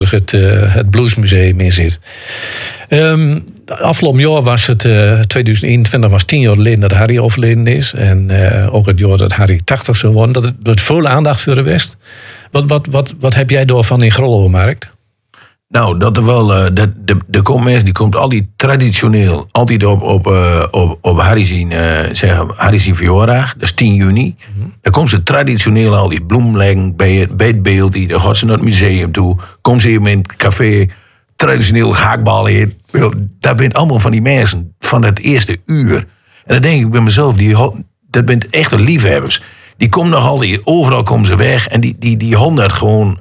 tegenwoordig het Bluesmuseum in zit. Afgelopen jaar was het 2021, was 10 jaar geleden dat Harry overleden is. En ook het jaar dat Harry 80 zou worden. Dat het volle aandacht voor de West. Wat heb jij daarvan in Grollo gemerkt? Nou, dat er wel. De komt mensen die komt altijd traditioneel. Altijd op Harry zien. Zeggen Harry zien verjaardag. Dat is 10 juni. Dan komt ze traditioneel al die bloem leggen bij het beeld. Dan gaat ze naar het museum toe. Komt ze hier in het café. Traditioneel gehaktballen in. Dat bent allemaal van die mensen van het eerste uur. En dan denk ik bij mezelf, dat bent echte liefhebbers. Die komen nog altijd, overal komen ze weg. En die honderd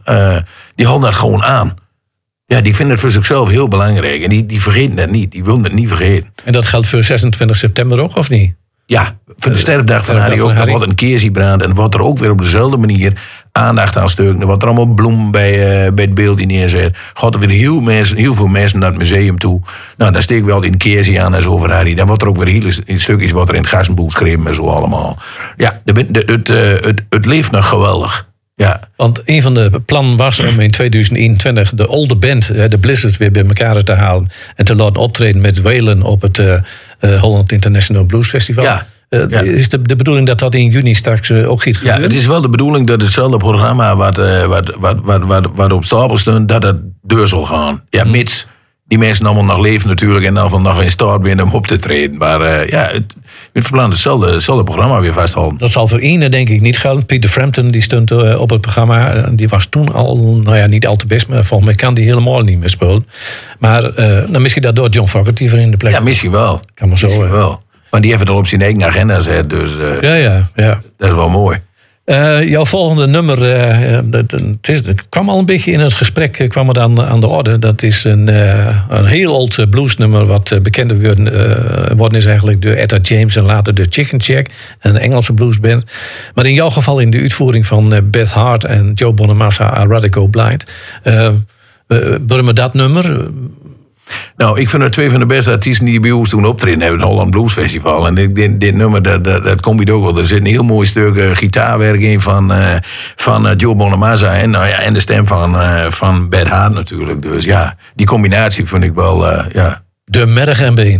gewoon aan. Ja, die vinden het voor zichzelf heel belangrijk. En die vergeten het niet. Die willen het niet vergeten. En dat geldt voor 26 september ook, of niet? Ja, voor de sterfdag van Harry ook. Er wordt een keersiebrand. En wordt er ook weer op dezelfde manier aandacht aan stukken. Er wordt er allemaal bloem bij het beeld die neerzet. Gaat er weer heel veel mensen naar het museum toe. Nou, dan steek wel een keersie aan en zo voor Harry. Dan wordt er ook weer heel stukjes wat er in het gassenboek geschreven en zo allemaal. Ja, het leeft nog geweldig. Ja. Want een van de plannen was om in 2021 de olde band, de Blizzard, weer bij elkaar te halen. En te laten optreden met Waylon op het Holland International Blues Festival. Ja. Is de bedoeling dat dat in juni straks ook gaat gebeuren? Ja, het is wel de bedoeling dat hetzelfde programma wat op stapel stond, dat het deur zal gaan. Ja, mits die mensen allemaal nog leven natuurlijk en dan nog in staat zijn om op te treden. Maar het verplan hetzelfde programma weer vasthouden. Dat zal voor Ine denk ik niet gelden. Peter Frampton die stond op het programma. Die was toen al, niet al te best, maar volgens mij kan die helemaal niet meer spelen. Maar dan misschien dat door John Fogerty voor in de plek. Ja, misschien wel. Kan maar zo. Misschien wel. Maar die heeft het al op zijn eigen agenda gezet, dus ja. Dat is wel mooi. Jouw volgende nummer, het kwam al een beetje in het gesprek, kwam het aan de orde. Dat is een heel oud bluesnummer wat bekender worden is eigenlijk door Etta James en later door Chicken Shack, een Engelse bluesband. Maar in jouw geval in de uitvoering van Beth Hart en Joe Bonamassa, I Rather Go Blind. Waarom dat nummer? Nou, ik vind het twee van de beste artiesten die bij ons toen optreden hebben, het Holland Blues Festival. En dit nummer, dat komt ook wel. Er zit een heel mooi stuk gitaarwerk in van Joe Bonamassa en de stem van Beth Hart natuurlijk. Dus ja, die combinatie vind ik wel, De merg en been.